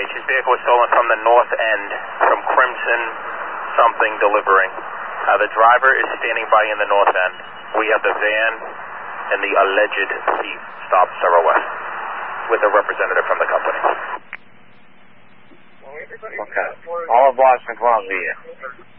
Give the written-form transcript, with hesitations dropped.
His vehicle was stolen from the north end, from Crimson something delivering. The driver is standing by in the north end. We have the van and the alleged thief stopped Cerro West with a representative from the company. Okay. All of Boston Columbia.